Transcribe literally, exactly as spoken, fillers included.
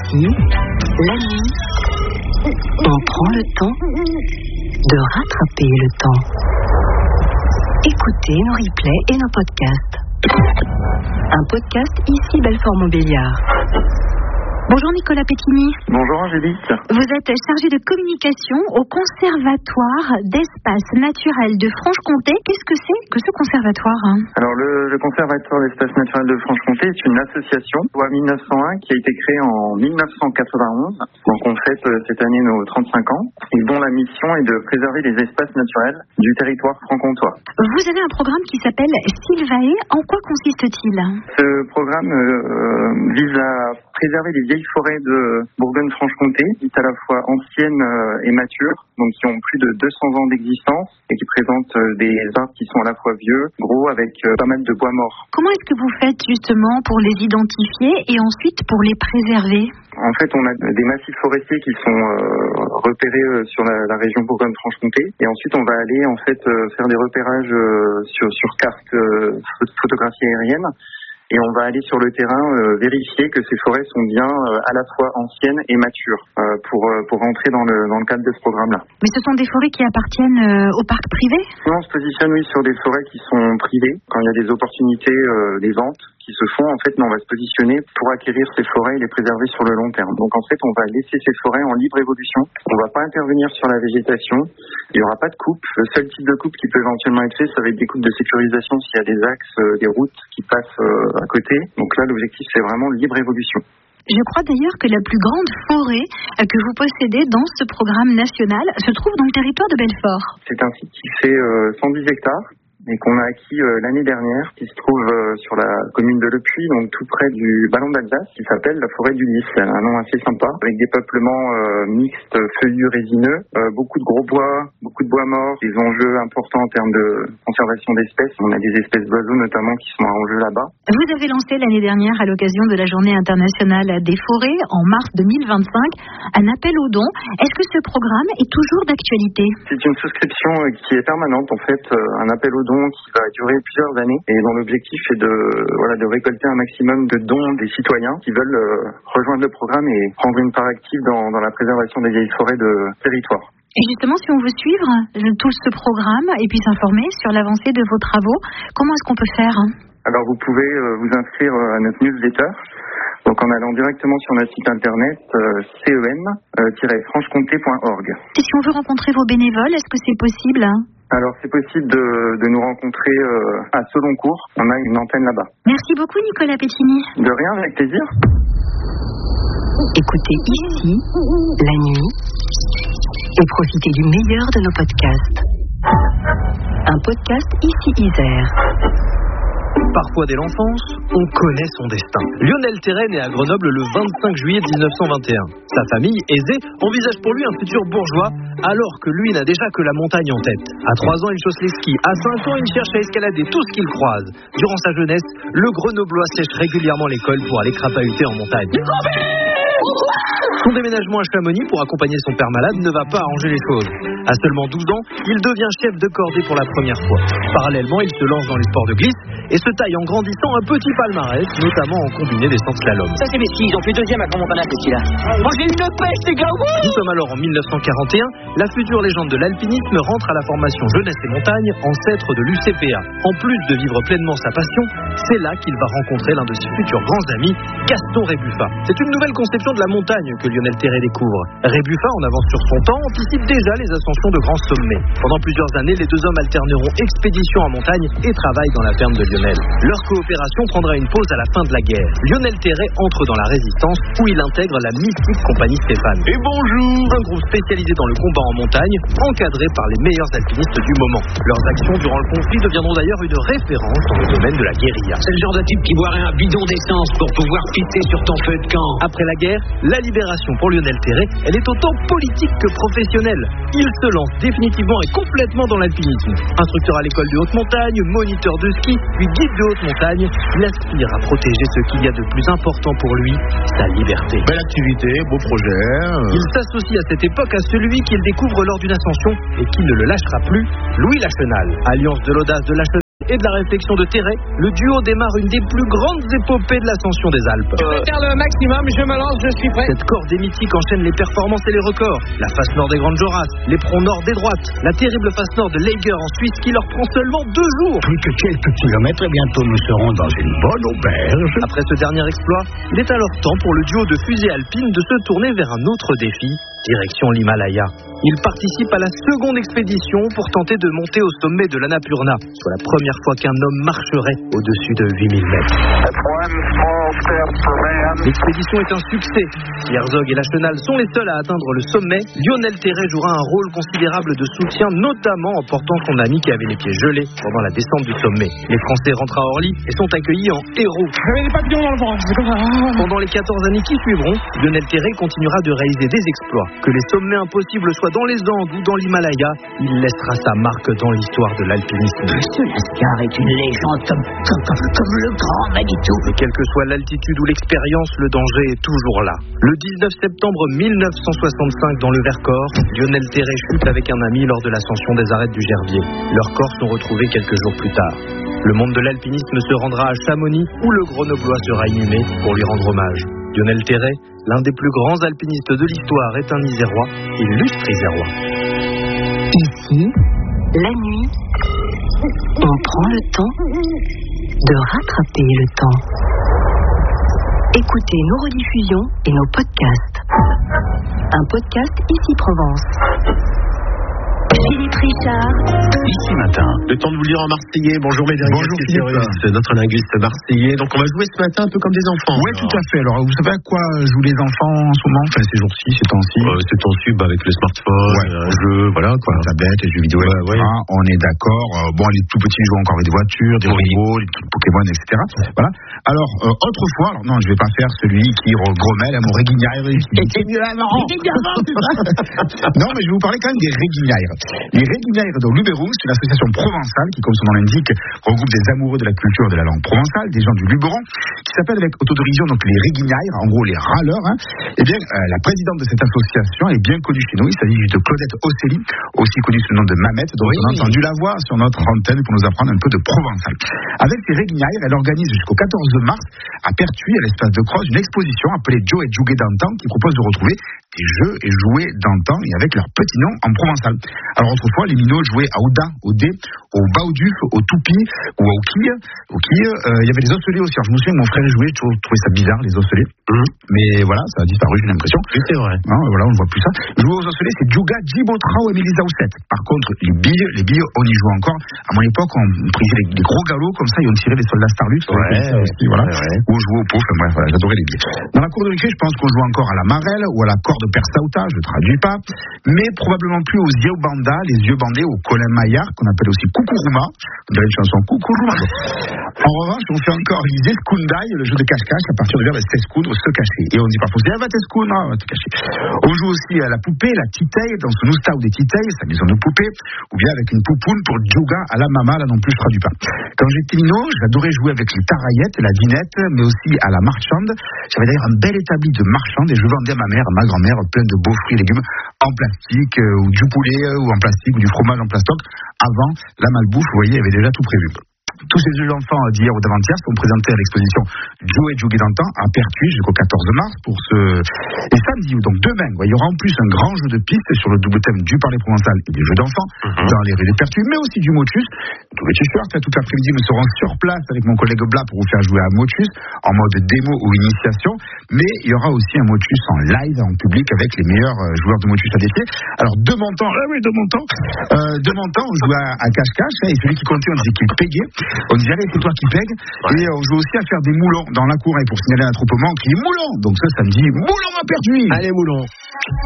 Ici, la nuit, on prend le temps de rattraper le temps. Écoutez nos replays et nos podcasts. Un podcast ici Belfort-Montbéliard. Bonjour Nicolas Pétini. Bonjour Angélique. Vous êtes chargé de communication au Conservatoire d'Espaces Naturels de Franche-Comté. Qu'est-ce que c'est que ce conservatoire hein Alors le, le Conservatoire d'Espaces Naturels de Franche-Comté est une association loi mille neuf cent un qui a été créée en mille neuf cent quatre-vingt-onze. Donc on fête cette année nos trente-cinq ans et dont la mission est de préserver les espaces naturels du territoire franc-comtois. Vous avez un programme qui s'appelle Sylvae. En quoi consiste-t-il ? Ce programme euh, vise à préserver les vieilles forêts de Bourgogne-Franche-Comté, dites à la fois anciennes et matures, donc qui ont plus de deux cents ans d'existence et qui présentent des arbres qui sont à la fois vieux, gros, avec pas mal de bois morts. Comment est-ce que vous faites justement pour les identifier et ensuite pour les préserver ? En fait, on a des massifs forestiers qui sont euh, repérés euh, sur la, la région Bourgogne-Franche-Comté, et ensuite on va aller en fait euh, faire des repérages euh, sur sur carte euh, photographie aérienne. Et on va aller sur le terrain euh, vérifier que ces forêts sont bien euh, à la fois anciennes et matures euh, pour euh, pour rentrer dans le dans le cadre de ce programme-là. Mais ce sont des forêts qui appartiennent euh, au parc privé ? Nous, on se positionne oui sur des forêts qui sont privées. Quand il y a des opportunités, euh, des ventes qui se font, en fait, nous, on va se positionner pour acquérir ces forêts et les préserver sur le long terme. Donc en fait, on va laisser ces forêts en libre évolution. On ne va pas intervenir sur la végétation. Il n'y aura pas de coupe. Le seul type de coupe qui peut éventuellement être fait, ça va être des coupes de sécurisation s'il y a des axes, euh, des routes qui passent euh, à côté. Donc là, l'objectif, c'est vraiment libre évolution. Je crois d'ailleurs que la plus grande forêt que vous possédez dans ce programme national se trouve dans le territoire de Belfort. C'est un site qui fait euh, cent dix hectares. Et qu'on a acquis euh, l'année dernière, qui se trouve euh, sur la commune de Le Puy, donc tout près du Ballon d'Alsace, qui s'appelle la forêt du Lys. C'est un nom assez sympa, avec des peuplements euh, mixtes, feuillus, résineux, euh, beaucoup de gros bois, beaucoup de bois morts, des enjeux importants en termes de conservation d'espèces. On a des espèces d'oiseaux notamment qui sont en enjeu là-bas. Vous avez lancé l'année dernière, à l'occasion de la Journée internationale des forêts, en mars deux mille vingt-cinq, un appel aux dons. Est-ce que ce programme est toujours d'actualité ? C'est une souscription euh, qui est permanente, en fait, euh, un appel aux dons qui va durer plusieurs années et dont l'objectif est de voilà de récolter un maximum de dons des citoyens qui veulent euh, rejoindre le programme et prendre une part active dans, dans la préservation des vieilles forêts de territoire. Et justement, si on veut suivre tout ce programme et puis s'informer sur l'avancée de vos travaux, comment est-ce qu'on peut faire ? Alors vous pouvez euh, vous inscrire à notre newsletter. Donc en allant directement sur notre site internet euh, cem tiret franche comté point org. Et si on veut rencontrer vos bénévoles, est-ce que c'est possible ? Alors c'est possible de, de nous rencontrer euh, à Seloncourt. On a une antenne là-bas. Merci beaucoup Nicolas Pétini. De rien, avec plaisir. Écoutez ici, la nuit, et profitez du meilleur de nos podcasts. Un podcast ici Isère. Parfois dès l'enfance, on connaît son destin. Lionel Terray naît à Grenoble le vingt-cinq juillet dix-neuf cent vingt et un. Sa famille, aisée, envisage pour lui un futur bourgeois, alors que lui n'a déjà que la montagne en tête. À trois ans, il chausse les skis. À cinq ans, il cherche à escalader tout ce qu'il croise. Durant sa jeunesse, le Grenoblois sèche régulièrement l'école pour aller crapahuter en montagne. Son déménagement à Chamonix pour accompagner son père malade ne va pas arranger les choses. À seulement douze ans, il devient chef de cordée pour la première fois. Parallèlement, il se lance dans les sports de glisse et se taille en grandissant un petit palmarès, notamment en combiné des cent slalom. Ça c'est mes skis, ils ont fait deuxième à Grand-Montana, ces skis-là. Moi j'ai une pêche, les gars. Nous sommes alors en mille neuf cent quarante et un. La future légende de l'alpinisme rentre à la formation Jeunesse et Montagne, ancêtre de l'U C P A. En plus de vivre pleinement sa passion, c'est là qu'il va rencontrer l'un de ses futurs grands amis, Gaston Rébuffat. C'est une nouvelle conception de la montagne que Lionel Terray découvre. Rébuffat, en avance sur son temps, anticipe déjà les ascensions de grands sommets. Pendant plusieurs années, les deux hommes alterneront expédition en montagne et travail dans la ferme de Lionel. Leur coopération prendra une pause à la fin de la guerre. Lionel Terray entre dans la résistance où il intègre la mystique compagnie Stéphane. Et bonjour, un groupe spécialisé dans le combat en montagne, encadré par les meilleurs alpinistes du moment. Leurs actions durant le conflit deviendront d'ailleurs une référence dans le domaine de la guérilla. C'est le genre de type qui boirait un bidon d'essence pour pouvoir piter sur ton feu de camp. Après la guerre, la libération pour Lionel Terray, elle est autant politique que professionnelle. Il se lance définitivement et complètement dans l'alpinisme. Instructeur à l'école de haute montagne, moniteur de ski, puis guide de haute montagne, il aspire à protéger ce qu'il y a de plus important pour lui, sa liberté. Belle activité, beau projet. Il s'associe à cette époque à celui qu'il découvre lors d'une ascension et qui ne le lâchera plus, Louis Lachenal. Alliance de l'audace de Lachenal et de la réflexion de Terray, le duo démarre une des plus grandes épopées de l'ascension des Alpes. Je vais faire le maximum, je me lance, je suis prêt. Cette cordée mythique enchaîne les performances et les records. La face nord des Grandes Jorasses, l'éperon nord des Droites, la terrible face nord de Lager en Suisse qui leur prend seulement deux jours. Plus que quelques kilomètres et bientôt nous serons dans une bonne auberge. Après ce dernier exploit, il est alors temps pour le duo de fusée alpine de se tourner vers un autre défi, direction l'Himalaya. Il participe à la seconde expédition pour tenter de monter au sommet de l'Annapurna, soit la première fois qu'un homme marcherait au-dessus de huit mille mètres. L'expédition est un succès. Si Herzog et Lachenal sont les seuls à atteindre le sommet, Lionel Terray jouera un rôle considérable de soutien, notamment en portant son ami qui avait les pieds gelés pendant la descente du sommet. Les Français rentrent à Orly et sont accueillis en héros. J'avais des papillons dans le ventre, c'est comme ça. Pendant les quatorze années qui suivront, Lionel Terray continuera de réaliser des exploits. Que les sommets impossibles soient dans les Andes ou dans l'Himalaya, il laissera sa marque dans l'histoire de l'alpinisme. Ce Lascar est une légende comme, comme, comme, comme le grand Manitou. Mais quelle que soit l'altitude ou l'expérience, le danger est toujours là. Le dix-neuf septembre mille neuf cent soixante-cinq, dans le Vercors, Lionel Terray chute avec un ami lors de l'ascension des arêtes du Gerbier. Leurs corps sont retrouvés quelques jours plus tard. Le monde de l'alpinisme se rendra à Chamonix, où le Grenoblois sera inhumé pour lui rendre hommage. Lionel Terray, l'un des plus grands alpinistes de l'histoire, est un Isérois, illustre Isérois. Ici, la nuit, on prend le temps de rattraper le temps. Écoutez nos rediffusions et nos podcasts. Un podcast Ici Provence. Philippe Richard. Ici matin. Le temps de vous lire en marseillais. Bonjour Médéric. Bonjour Philippe. Notre linguiste marseillais. Donc on va jouer ce matin un peu comme des enfants. Oui, tout à fait. Alors vous savez à quoi jouent les enfants en ce moment? Enfin ces jours-ci, ces temps-ci. Euh, ces temps-ci, bah, avec le smartphone, ouais. un jeu, voilà quoi. La tablette, les jeux vidéo, ouais, et cetera. Ouais. On est d'accord. Euh, bon, les tout petits jouent encore avec des voitures, des oui. robots, des trucs Pokémon, et cetera. Voilà. Alors euh, autrefois, alors non, je vais pas faire celui qui grommelle à mon réguinière. C'était mieux avant. C'était mieux avant, c'est ça. Non, mais je vais vous parler quand même des réguinières. Les réguinières de Luberon, c'est une association provençale qui, comme son nom l'indique, regroupe des amoureux de la culture et de la langue provençale, des gens du Luberon, qui s'appelle avec autodérision donc les réguinières, en gros les râleurs. Hein. Eh bien, euh, la présidente de cette association est bien connue chez nous. Il s'agit de Claudette Ocelli, aussi connue sous le nom de Mamette, dont oui. on a entendu la voix sur notre antenne pour nous apprendre un peu de provençal. Avec ces réguinières, elle organise jusqu'au quatorze mars à Pertuis, à l'espace de Croze, une exposition appelée Joe et Jouguet d'antan qui propose de retrouver des jeux et jouets d'antan et avec leur petit nom en provençal. Alors autrefois, les minots jouaient à Ouda, au dé, au bauduf, au toupi ou au quille. Au quille, euh, il y avait les osselets aussi. Alors, je me souviens que mon frère jouait, je trouvais ça bizarre, les osselets. Mmh. Mais voilà, ça a disparu, j'ai l'impression. Oui, c'est vrai. Non, voilà, on ne voit plus ça. Jouer aux osselets, c'est Djouga, Djibotra ou Émilie Zaousset. Par contre, les billes, les billes, on y joue encore. À mon époque, on prisait les, les gros galops comme ça et on tirait les soldats Starlux. Ouais, ça aussi, voilà. Ouais, ouais. Ou on jouait au pot. Enfin bref, voilà, j'adorais les billes. Dans la cour de récré, je pense qu'on joue encore à la marelle ou à la corde persauta, je traduis pas. Mais probablement plus aux yeux banda, les yeux bandés, au Colin Maillard, qu'on appelle aussi Kukuruma. On dirait une chanson Kukuruma. En revanche, on fait encore les eskundaï, le jeu de cache-cache, à partir du verbe s'escoudre, se cacher. Et on dit parfois, ah, va t'escoudre, non, va te cacher. On joue aussi à la poupée, la titeille, dans ce nousta ou des titeilles, sa maison de poupée, ou bien avec une poupoune pour Djouga à la mama, là non plus, je traduis pas. Quand j'étais minot, j'adorais jouer avec les taraillettes, la dinette, mais aussi à la marchande. J'avais d'ailleurs un bel établi de marchande et je vendais à ma mère, à ma grand-mère, plein de beaux fruits et légumes en plastique, euh, ou du poulet, euh, ou en plastique, ou du fromage en plastoc. Avant la malbouffe, vous voyez, il y avait déjà tout prévu. Tous ces jeux d'enfants d'hier ou d'avant-hier sont présentés à l'exposition Joe et Jouguet d'antan à Pertuis jusqu'au quatorze mars pour ce... Et samedi, donc demain, il y aura en plus un grand jeu de piste sur le double thème du parler provençal et des jeux d'enfants mm-hmm. dans les rues de Pertuis, mais aussi du motus. Tous les t-shirts, toute l'après-midi, nous serons sur place avec mon collègue Blas pour vous faire jouer à motus en mode démo ou initiation, mais il y aura aussi un motus en live, en public, avec les meilleurs joueurs de motus à défier. Alors, de mon temps, ah oui, de mon temps, euh, de mon temps, on jouait à, à cache-cache, hein, et celui qui comptait, on disait qu'il pégait. On disait, allez, c'est toi qui pègue. Ouais. Et on joue aussi à faire des moulons dans la cour. Et pour signaler un attroupement, on crie moulon. Donc ce samedi, moulon à Pertuis. Allez, moulon.